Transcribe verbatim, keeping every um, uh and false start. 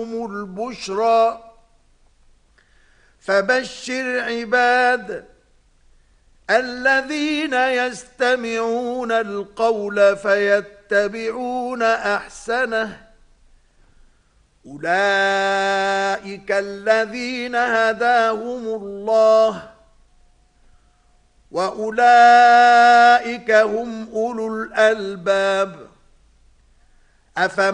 البشرى فبشر عباد الذين يستمعون القول فيتبعون أحسنه أولئك الذين هداهم الله وأولئك هم أولو الألباب. أفمن